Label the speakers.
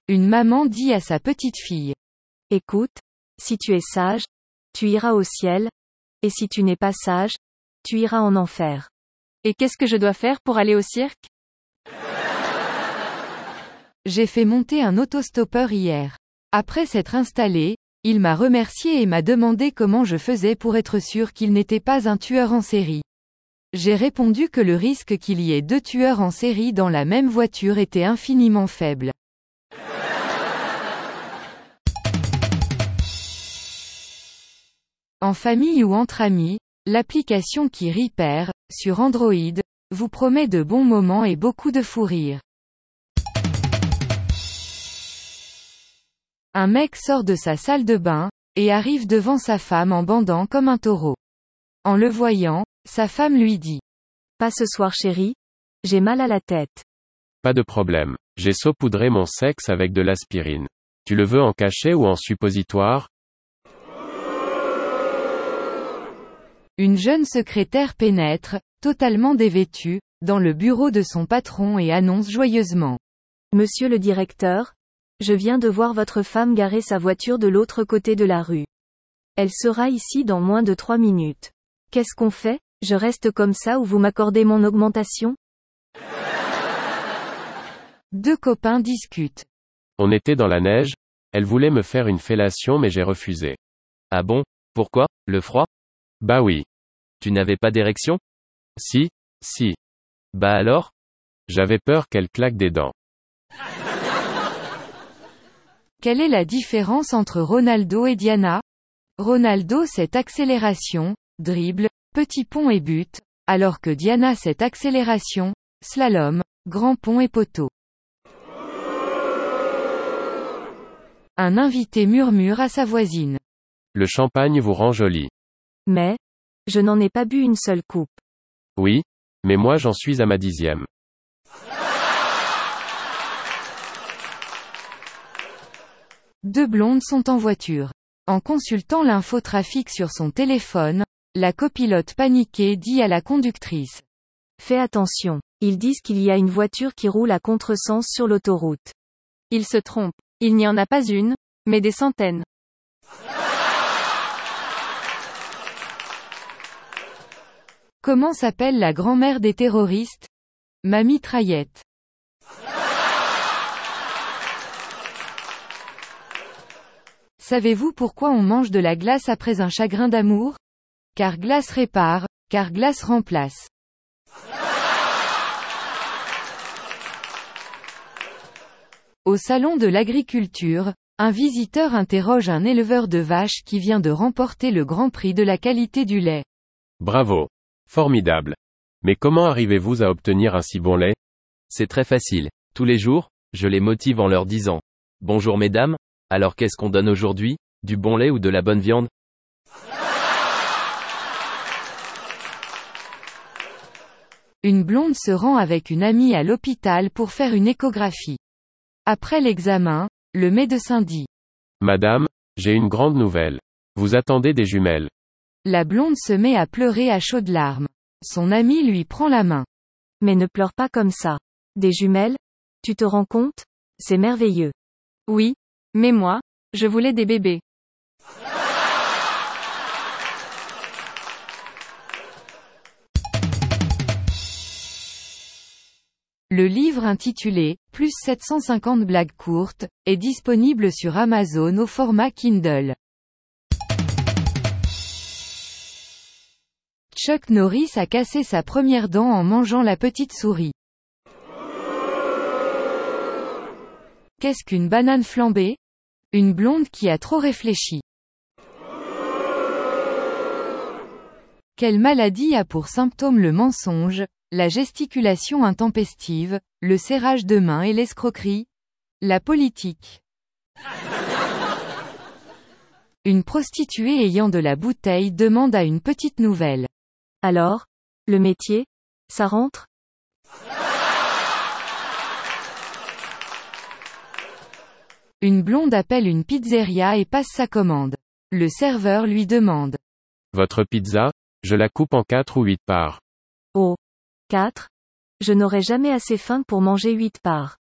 Speaker 1: Une maman dit à sa petite fille.
Speaker 2: Écoute, si tu es sage, tu iras au ciel, et si tu n'es pas sage, tu iras en enfer.
Speaker 3: Et qu'est-ce que je dois faire pour aller au cirque?
Speaker 1: J'ai fait monter un autostoppeur hier. Après s'être installé, il m'a remercié et m'a demandé comment je faisais pour être sûr qu'il n'était pas un tueur en série. J'ai répondu que le risque qu'il y ait 2 tueurs en série dans la même voiture était infiniment faible. En famille ou entre amis, l'application qui Repair, sur Android, vous promet de bons moments et beaucoup de fou rire. Un mec sort de sa salle de bain, et arrive devant sa femme en bandant comme un taureau. En le voyant, sa femme lui dit.
Speaker 2: Pas ce soir chérie, j'ai mal à la tête.
Speaker 4: Pas de problème. J'ai saupoudré mon sexe avec de l'aspirine. Tu le veux en cachet ou en suppositoire?
Speaker 1: Une jeune secrétaire pénètre, totalement dévêtue, dans le bureau de son patron et annonce joyeusement.
Speaker 2: Monsieur le directeur, je viens de voir votre femme garer sa voiture de l'autre côté de la rue. Elle sera ici dans moins de 3 minutes. Qu'est-ce qu'on fait? Je reste comme ça ou vous m'accordez mon augmentation?
Speaker 1: 2 copains discutent.
Speaker 4: On était dans la neige, elle voulait me faire une fellation mais j'ai refusé.
Speaker 5: Ah bon? Pourquoi? Le froid?
Speaker 4: Bah oui.
Speaker 5: Tu n'avais pas d'érection?
Speaker 4: Si.
Speaker 5: Bah alors?
Speaker 4: J'avais peur qu'elle claque des dents.
Speaker 1: Quelle est la différence entre Ronaldo et Diana? Ronaldo c'est accélération, dribble, petit pont et but, alors que Diana c'est accélération, slalom, grand pont et poteau. Un invité murmure à sa voisine.
Speaker 4: Le champagne vous rend jolie.
Speaker 2: Mais, je n'en ai pas bu une seule coupe.
Speaker 4: Oui, mais moi j'en suis à ma 10e.
Speaker 1: Deux blondes sont en voiture. En consultant l'infotrafic sur son téléphone, la copilote paniquée dit à la conductrice.
Speaker 2: Fais attention, ils disent qu'il y a une voiture qui roule à contresens sur l'autoroute.
Speaker 3: Ils se trompent. Il n'y en a pas une, mais des centaines.
Speaker 1: Comment s'appelle la grand-mère des terroristes? Ma mitraillette. Savez-vous pourquoi on mange de la glace après un chagrin d'amour? Car glace répare, car glace remplace. Au salon de l'agriculture, un visiteur interroge un éleveur de vaches qui vient de remporter le Grand Prix de la qualité du lait.
Speaker 4: Bravo. Formidable. Mais comment arrivez-vous à obtenir un si bon lait?
Speaker 5: C'est très facile. Tous les jours, je les motive en leur disant. Bonjour mesdames, alors qu'est-ce qu'on donne aujourd'hui? Du bon lait ou de la bonne viande?
Speaker 1: Une blonde se rend avec une amie à l'hôpital pour faire une échographie. Après l'examen, le médecin dit.
Speaker 4: Madame, j'ai une grande nouvelle. Vous attendez des jumelles.
Speaker 1: La blonde se met à pleurer à chaudes larmes. Son ami lui prend la main.
Speaker 2: Mais ne pleure pas comme ça. Des jumelles? Tu te rends compte? C'est merveilleux.
Speaker 3: Oui, mais moi, je voulais des bébés.
Speaker 1: Le livre intitulé « Plus 750 blagues courtes » est disponible sur Amazon au format Kindle. Chuck Norris a cassé sa première dent en mangeant la petite souris. Qu'est-ce qu'une banane flambée? Une blonde qui a trop réfléchi. Quelle maladie a pour symptôme le mensonge, la gesticulation intempestive, le serrage de main et l'escroquerie? La politique. Une prostituée ayant de la bouteille demande à une petite nouvelle.
Speaker 2: Alors, le métier, ça rentre?
Speaker 1: Une blonde appelle une pizzeria et passe sa commande. Le serveur lui demande.
Speaker 4: Votre pizza? Je la coupe en 4 ou 8 parts.
Speaker 2: Oh. 4? Je n'aurai jamais assez faim pour manger 8 parts.